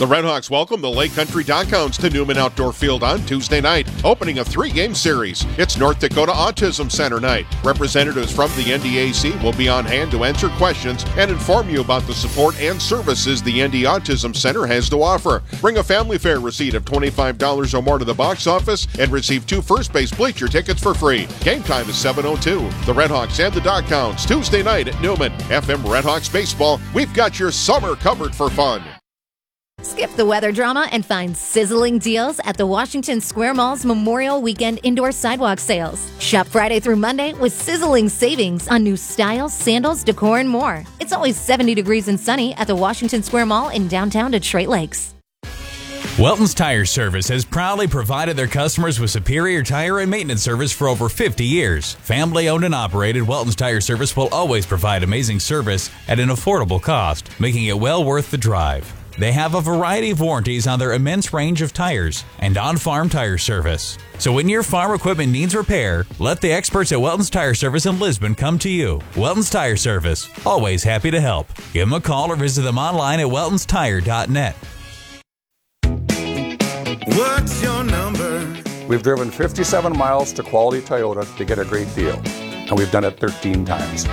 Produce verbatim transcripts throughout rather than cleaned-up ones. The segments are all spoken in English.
The Redhawks welcome the Lake Country Dockhounds to Newman Outdoor Field on Tuesday night, opening a three-game series. It's North Dakota Autism Center night. Representatives from the N D A C will be on hand to answer questions and inform you about the support and services the N D Autism Center has to offer. Bring a family fare receipt of twenty-five dollars or more to the box office and receive two first base bleacher tickets for free. Game time is seven oh two. The Redhawks and the Dockhounds, Tuesday night at Newman. F M Redhawks Baseball, we've got your summer covered for fun. Skip the weather drama and find sizzling deals at the Washington Square Mall's Memorial Weekend Indoor Sidewalk Sales. Shop Friday through Monday with sizzling savings on new styles, sandals, decor, and more. It's always seventy degrees and sunny at the Washington Square Mall in downtown Detroit Lakes. Welton's Tire Service has proudly provided their customers with superior tire and maintenance service for over fifty years. Family owned and operated, Welton's Tire Service will always provide amazing service at an affordable cost, making it well worth the drive. They have a variety of warranties on their immense range of tires and on-farm tire service. So when your farm equipment needs repair, let the experts at Welton's Tire Service in Lisbon come to you. Welton's Tire Service, always happy to help. Give them a call or visit them online at weltons tire dot net. What's your number? We've driven fifty-seven miles to Quality Toyota to get a great deal, and we've done it thirteen times.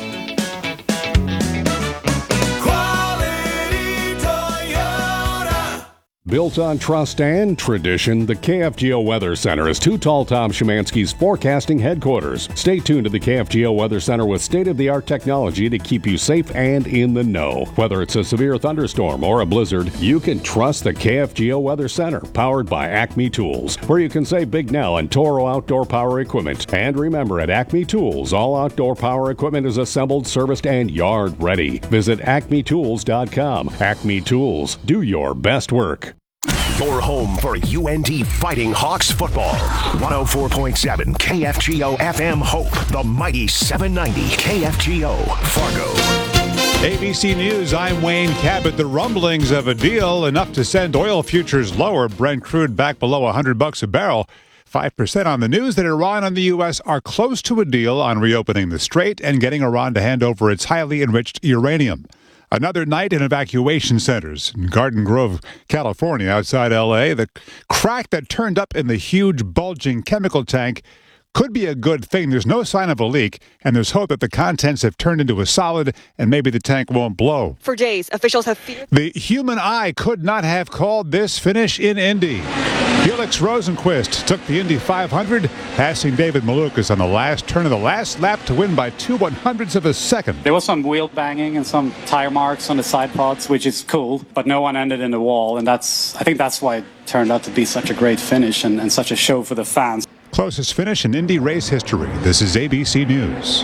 Built on trust and tradition, the K F G O Weather Center is Too Tall Tom Szymanski's forecasting headquarters. Stay tuned to the K F G O Weather Center with state-of-the-art technology to keep you safe and in the know. Whether it's a severe thunderstorm or a blizzard, you can trust the K F G O Weather Center, powered by Acme Tools, where you can save big now on Toro outdoor power equipment. And remember, at Acme Tools, all outdoor power equipment is assembled, serviced, and yard ready. Visit acme tools dot com. Acme Tools, do your best work. Your home for U N D Fighting Hawks football. one oh four point seven K F G O F M Hope, the mighty seven ninety K F G O Fargo. A B C News, I'm Wayne Cabot. The rumblings of a deal enough to send oil futures lower. Brent crude back below one hundred bucks a barrel. five percent on the news that Iran and the U S are close to a deal on reopening the strait and getting Iran to hand over its highly enriched uranium. Another night in evacuation centers in Garden Grove, California, outside L A. The crack that turned up in the huge, bulging chemical tank could be a good thing. There's no sign of a leak, and there's hope that the contents have turned into a solid and maybe the tank won't blow. For days, officials have feared the human eye could not have called this finish in Indy. Felix Rosenqvist took the Indy five hundred, passing David Malukas on the last turn of the last lap to win by two one-hundredths of a second. There was some wheel banging and some tire marks on the side pods, which is cool, but no one ended in the wall, and that's I think that's why it turned out to be such a great finish and, and such a show for the fans. Closest finish in Indy race history. This is A B C News.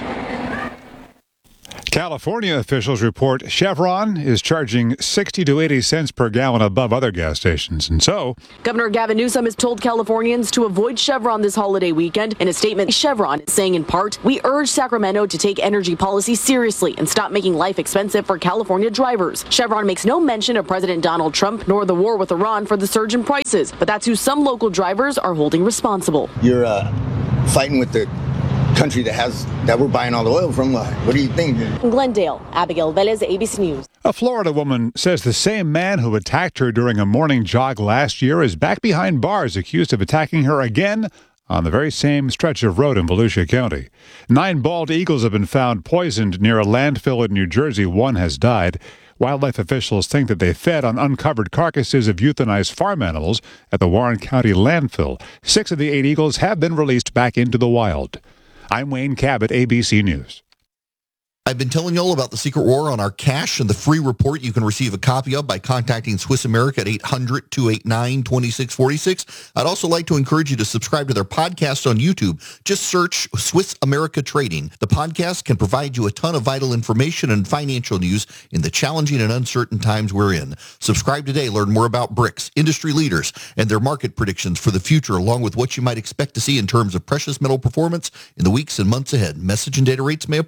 California officials report Chevron is charging sixty to eighty cents per gallon above other gas stations. And so, Governor Gavin Newsom has told Californians to avoid Chevron this holiday weekend. In a statement, Chevron is saying in part, we urge Sacramento to take energy policy seriously and stop making life expensive for California drivers. Chevron makes no mention of President Donald Trump nor the war with Iran for the surge in prices, but that's who some local drivers are holding responsible. You're uh, fighting with the country that has that we're buying all the oil from. What do you think? In Glendale, Abigail Velez, A B C News. A Florida woman says the same man who attacked her during a morning jog last year is back behind bars, accused of attacking her again on the very same stretch of road in Volusia County. Nine bald eagles have been found poisoned near a landfill in New Jersey. One has died. Wildlife officials think that they fed on uncovered carcasses of euthanized farm animals at the Warren County landfill. Six of the eight eagles have been released back into the wild. I'm Wayne Cabot, A B C News. I've been telling you all about the secret war on our cash and the free report you can receive a copy of by contacting Swiss America at eight hundred, two eight nine, two six four six. I'd also like to encourage you to subscribe to their podcast on YouTube. Just search Swiss America Trading. The podcast can provide you a ton of vital information and financial news in the challenging and uncertain times we're in. Subscribe today. Learn more about BRICS, industry leaders, and their market predictions for the future, along with what you might expect to see in terms of precious metal performance in the weeks and months ahead. Message and data rates may apply.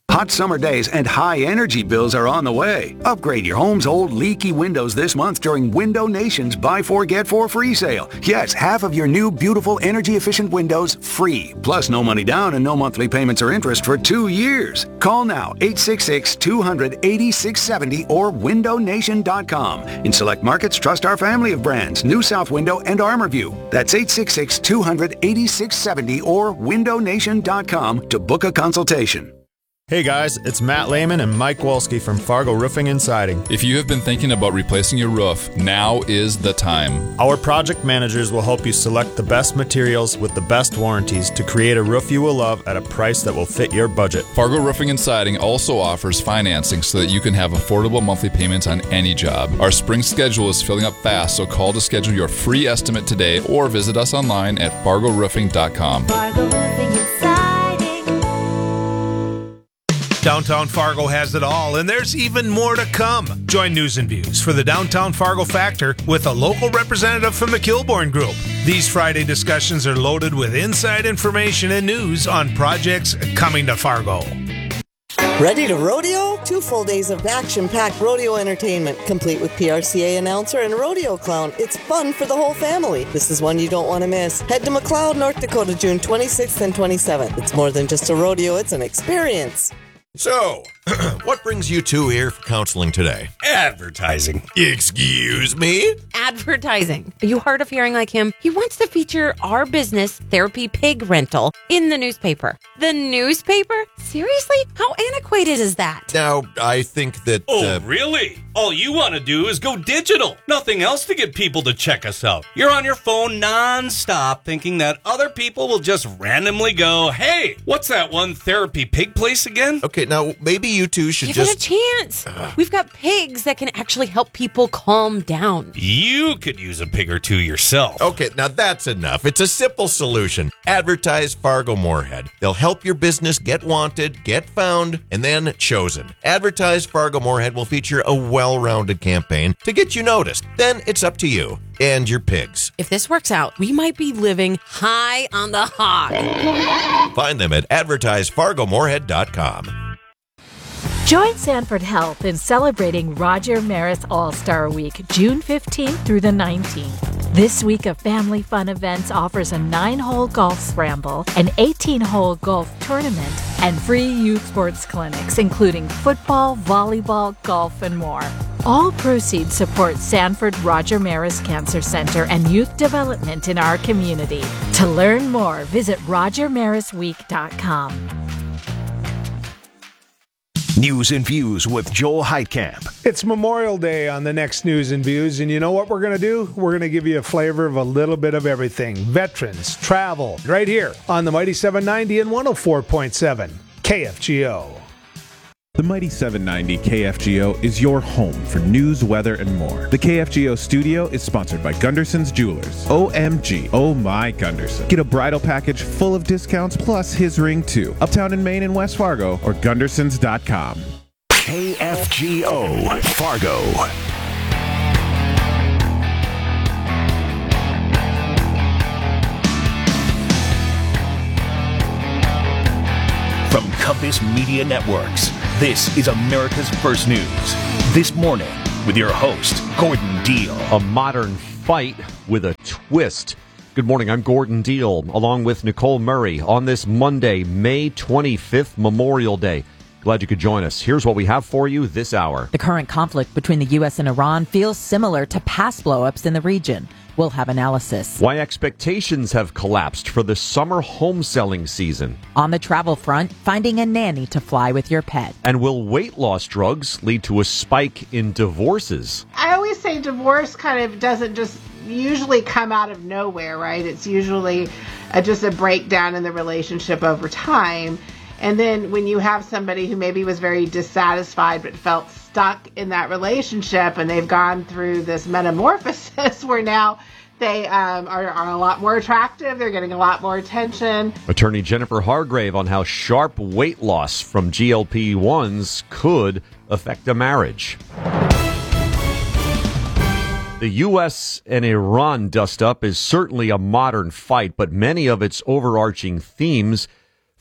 Hot summer days and high energy bills are on the way. Upgrade your home's old leaky windows this month during Window Nation's Buy Four Get Four free sale. Yes, half of your new beautiful energy efficient windows free. Plus no money down and no monthly payments or interest for two years. Call now eight six six, two hundred, eighty-six seventy or window nation dot com. In select markets, trust our family of brands, New South Window and ArmorView. That's eight six six, two hundred, eighty-six seventy or window nation dot com to book a consultation. Hey guys, it's Matt Lehman and Mike Wolski from Fargo Roofing and Siding. If you have been thinking about replacing your roof, now is the time. Our project managers will help you select the best materials with the best warranties to create a roof you will love at a price that will fit your budget. Fargo Roofing and Siding also offers financing so that you can have affordable monthly payments on any job. Our spring schedule is filling up fast, so call to schedule your free estimate today or visit us online at fargo roofing dot com. Fargo Roofing and Siding. Downtown Fargo has it all, and there's even more to come. Join News and Views for the Downtown Fargo Factor with a local representative from the Kilbourne Group. These Friday discussions are loaded with inside information and news on projects coming to Fargo. Ready to rodeo? Two full days of action-packed rodeo entertainment, complete with P R C A announcer and rodeo clown. It's fun for the whole family. This is one you don't want to miss. Head to McLeod, North Dakota, June twenty-sixth and twenty-seventh. It's more than just a rodeo, it's an experience. So, what brings you two here for counseling today? Advertising. Excuse me? Advertising. Are you hard of hearing like him? He wants to feature our business, Therapy Pig Rental, in the newspaper. The newspaper? Seriously? How antiquated is that? Now, I think that... Oh, uh, really? All you want to do is go digital. Nothing else to get people to check us out. You're on your phone non-stop thinking that other people will just randomly go, hey, what's that one Therapy Pig place again? Okay, now, maybe you two should Give just... it a chance. Ugh. We've got pigs that can actually help people calm down. You could use a pig or two yourself. Okay, now that's enough. It's a simple solution. Advertise Fargo Moorhead. They'll help your business get wanted, get found, and then chosen. Advertise Fargo Moorhead will feature a well-rounded campaign to get you noticed. Then it's up to you and your pigs. If this works out, we might be living high on the hog. Find them at advertise fargo moorhead dot com. Join Sanford Health in celebrating Roger Maris All-Star Week, June fifteenth through the nineteenth. This week of family fun events offers a nine-hole golf scramble, an eighteen-hole golf tournament, and free youth sports clinics, including football, volleyball, golf, and more. All proceeds support Sanford Roger Maris Cancer Center and youth development in our community. To learn more, visit roger maris week dot com. News and Views with Joel Heitkamp. It's Memorial Day on the next News and Views, and you know what we're going to do? We're going to give you a flavor of a little bit of everything. Veterans, travel, right here on the Mighty seven ninety and one oh four point seven K F G O. The Mighty seven ninety K F G O is your home for news, weather, and more. The K F G O studio is sponsored by Gunderson's Jewelers. O M G, oh my Gunderson. Get a bridal package full of discounts plus his ring too. Uptown in Maine and West Fargo or gundersons dot com. K F G O Fargo. From Compass Media Networks, this is America's First News. This morning, with your host, Gordon Deal. A modern fight with a twist. Good morning, I'm Gordon Deal, along with Nicole Murray, on this Monday, May twenty-fifth, Memorial Day. Glad you could join us. Here's what we have for you this hour. The current conflict between the U S and Iran feels similar to past blow-ups in the region. We'll have analysis. Why expectations have collapsed for the summer home selling season. On the travel front, finding a nanny to fly with your pet. And will weight loss drugs lead to a spike in divorces? I always say divorce kind of doesn't just usually come out of nowhere, right? It's usually a, just a breakdown in the relationship over time. And then when you have somebody who maybe was very dissatisfied but felt stuck in that relationship and they've gone through this metamorphosis where now they um, are, are a lot more attractive, they're getting a lot more attention. Attorney Jennifer Hargrave on how sharp weight loss from G L P ones could affect a marriage. The U S and Iran dust-up is certainly a modern fight, but many of its overarching themes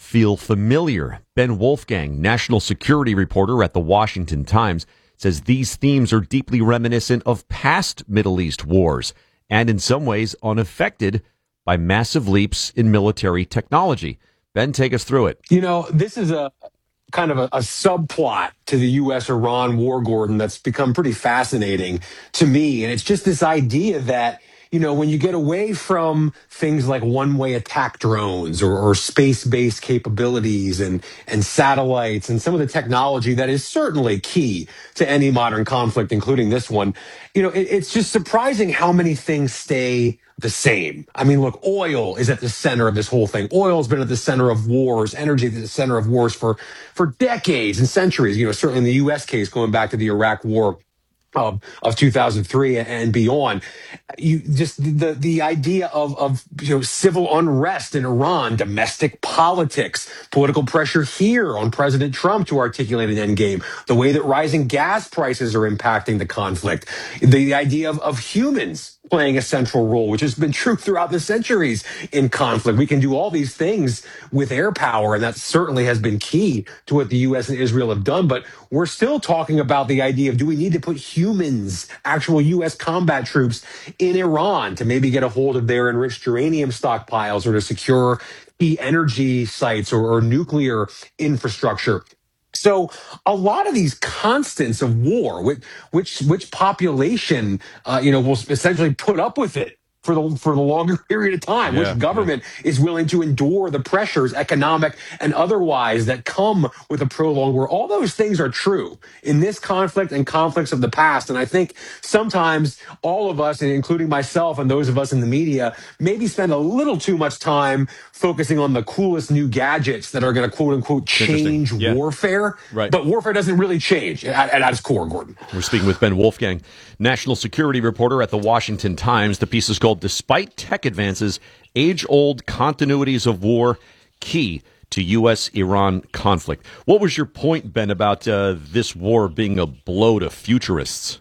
feel familiar? Ben Wolfgang, national security reporter at the Washington Times, says these themes are deeply reminiscent of past Middle East wars and in some ways unaffected by massive leaps in military technology. Ben, take us through it. You know, this is a kind of a, a subplot to the U S Iran war, Gordon, that's become pretty fascinating to me. And it's just this idea that, you know, when you get away from things like one-way attack drones or, or space-based capabilities and, and satellites and some of the technology that is certainly key to any modern conflict, including this one, you know, it, it's just surprising how many things stay the same. I mean, look, oil is at the center of this whole thing. Oil has been at the center of wars, energy at the center of wars for, for decades and centuries, you know, certainly in the U S case, going back to the Iraq War of, of two thousand three and beyond. You just the the idea of of you know civil unrest in Iran, domestic politics, political pressure here on President Trump to articulate an end game, the way that rising gas prices are impacting the conflict, the idea of, of humans playing a central role, which has been true throughout the centuries in conflict. We can do all these things with air power, and that certainly has been key to what the U S and Israel have done. But we're still talking about the idea of, do we need to put humans, actual U S combat troops, in Iran to maybe get a hold of their enriched uranium stockpiles or to secure key energy sites or, or nuclear infrastructure? So a lot of these constants of war, which which, which population, uh, you know, will essentially put up with it for the for the longer period of time, Yeah, which government yeah. is willing to endure the pressures, economic and otherwise, that come with a prolonged war. All those things are true in this conflict and conflicts of the past. And I think sometimes all of us, and including myself and those of us in the media, maybe spend a little too much time focusing on the coolest new gadgets that are going to quote unquote change yeah. warfare. Right. But warfare doesn't really change at, at its core, Gordon. We're speaking with Ben Wolfgang, national security reporter at the Washington Times. The piece is called "Despite Tech Advances, Age-Old Continuities of War Key to U S Iran Conflict." What was your point, Ben, about uh, this war being a blow to futurists?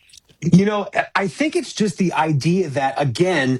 You know, I think it's just the idea that, again,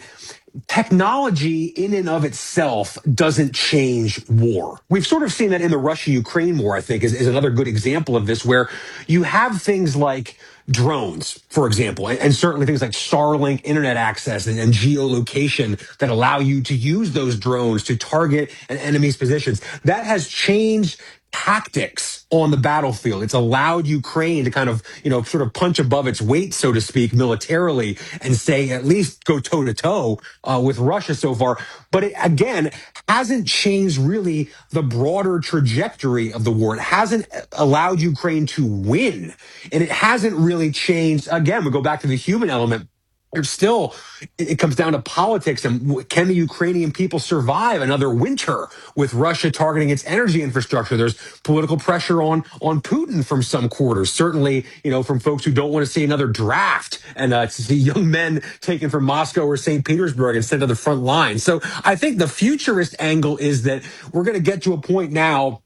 technology in and of itself doesn't change war. We've sort of seen that in the Russia-Ukraine war, I think, is, is another good example of this, where you have things like drones, for example, and, and certainly things like Starlink internet access and, and geolocation that allow you to use those drones to target an enemy's positions. That has changed tactics on the battlefield. It's allowed Ukraine to kind of, you know, sort of punch above its weight, so to speak, militarily, and say, at least go toe to toe uh, with Russia so far. But it, again, hasn't changed really the broader trajectory of the war. It hasn't allowed Ukraine to win. And it hasn't really changed. Again, we go back to the human element. There's still, it comes down to politics and can the Ukrainian people survive another winter with Russia targeting its energy infrastructure? There's political pressure on on Putin from some quarters, certainly, you know, from folks who don't want to see another draft and uh, to see young men taken from Moscow or Saint Petersburg and sent to the front line. So I think the futurist angle is that we're going to get to a point now,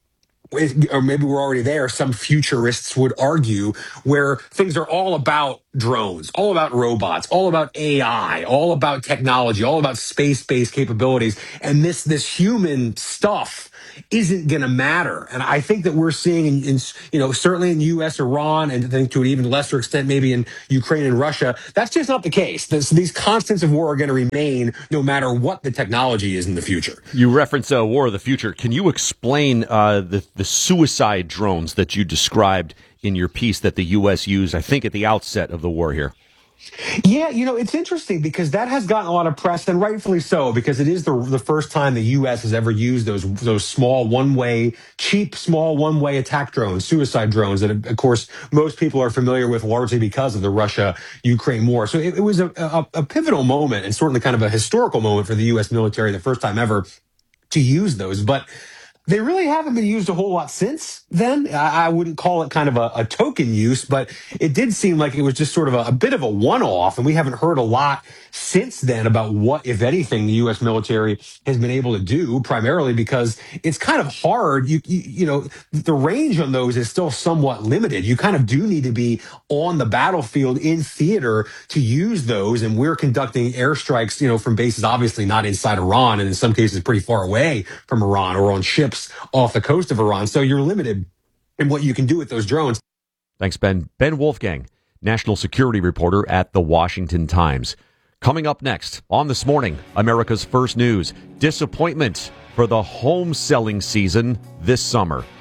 or maybe we're already there, some futurists would argue, where things are all about drones, all about robots, all about A I, all about technology, all about space-based capabilities. And this, this human stuff isn't going to matter. And I think that we're seeing in, in, you know, certainly in U S, Iran, and I think to an even lesser extent, maybe in Ukraine and Russia, that's just not the case. This, these constants of war are going to remain no matter what the technology is in the future. You reference uh, War of the Future. Can you explain uh, the, the suicide drones that you described in your piece that the U S used, I think, at the outset of the war here? Yeah, you know, it's interesting because that has gotten a lot of press, and rightfully so, because it is the the first time the U S has ever used those those small one-way, cheap, small one-way attack drones, suicide drones, that, of course, most people are familiar with largely because of the Russia-Ukraine war. So it, it was a, a, a pivotal moment, and certainly kind of a historical moment for the U S military, the first time ever to use those. But they really haven't been used a whole lot since then. I, I wouldn't call it kind of a, a token use, but it did seem like it was just sort of a, a bit of a one-off, and we haven't heard a lot since then about what, if anything, the U S military has been able to do, primarily because it's kind of hard. You, you, you know, the range on those is still somewhat limited. You kind of do need to be on the battlefield in theater to use those. And we're conducting airstrikes, you know, from bases obviously not inside Iran, and in some cases pretty far away from Iran, or on ships off the coast of Iran. So you're limited in what you can do with those drones. Thanks, Ben. Ben Wolfgang, national security reporter at The Washington Times. Coming up next on This Morning, America's First News, disappointment for the home selling season this summer.